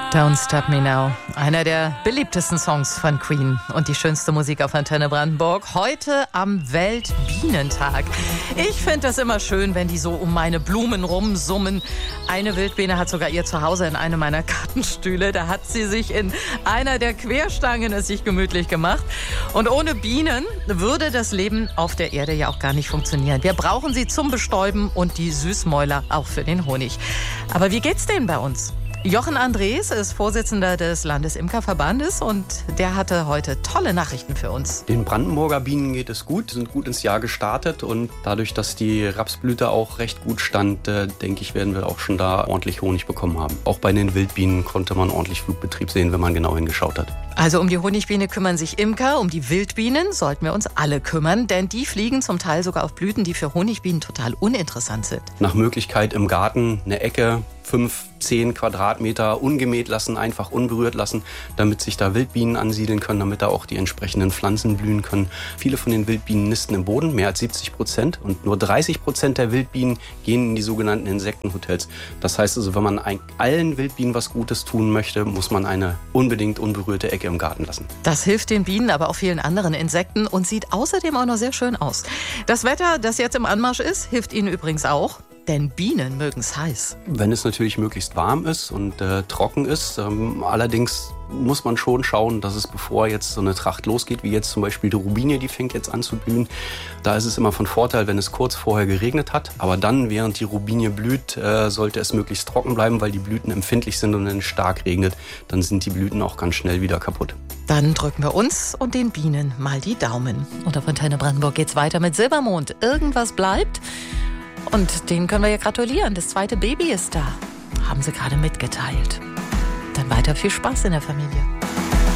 Don't Stop Me Now. Einer der beliebtesten Songs von Queen und die schönste Musik auf Antenne Brandenburg. Heute am Weltbienentag. Ich finde das immer schön, wenn die so um meine Blumen rumsummen. Eine Wildbiene hat sogar ihr Zuhause in einem meiner Gartenstühle. Da hat sie sich in einer der Querstangen es sich gemütlich gemacht. Und ohne Bienen würde das Leben auf der Erde ja auch gar nicht funktionieren. Wir brauchen sie zum Bestäuben und die Süßmäuler auch für den Honig. Aber wie geht's denen bei uns? Jochen Andres ist Vorsitzender des Landesimkerverbandes und der hatte heute tolle Nachrichten für uns. Den Brandenburger Bienen geht es gut, sind gut ins Jahr gestartet und dadurch, dass die Rapsblüte auch recht gut stand, denke ich, werden wir auch schon da ordentlich Honig bekommen haben. Auch bei den Wildbienen konnte man ordentlich Flugbetrieb sehen, wenn man genau hingeschaut hat. Also um die Honigbiene kümmern sich Imker, um die Wildbienen sollten wir uns alle kümmern, denn die fliegen zum Teil sogar auf Blüten, die für Honigbienen total uninteressant sind. Nach Möglichkeit im Garten eine Ecke, 5-10 Quadratmeter ungemäht lassen, einfach unberührt lassen, damit sich da Wildbienen ansiedeln können, damit da auch die entsprechenden Pflanzen blühen können. Viele von den Wildbienen nisten im Boden, mehr als 70%, und nur 30% der Wildbienen gehen in die sogenannten Insektenhotels. Das heißt also, wenn man allen Wildbienen was Gutes tun möchte, muss man eine unbedingt unberührte Ecke im Garten lassen. Das hilft den Bienen, aber auch vielen anderen Insekten und sieht außerdem auch noch sehr schön aus. Das Wetter, das jetzt im Anmarsch ist, hilft ihnen übrigens auch. Denn Bienen mögen es heiß. Wenn es natürlich möglichst warm ist und trocken ist, allerdings muss man schon schauen, dass es, bevor jetzt so eine Tracht losgeht, wie jetzt zum Beispiel die Robinie, die fängt jetzt an zu blühen, da ist es immer von Vorteil, wenn es kurz vorher geregnet hat. Aber dann, während die Robinie blüht, sollte es möglichst trocken bleiben, weil die Blüten empfindlich sind und wenn es stark regnet, dann sind die Blüten auch ganz schnell wieder kaputt. Dann drücken wir uns und den Bienen mal die Daumen. Und auf Antenne Brandenburg geht's weiter mit Silbermond. Irgendwas bleibt. Und denen können wir ja gratulieren. Das zweite Baby ist da. Haben sie gerade mitgeteilt. Dann weiter viel Spaß in der Familie.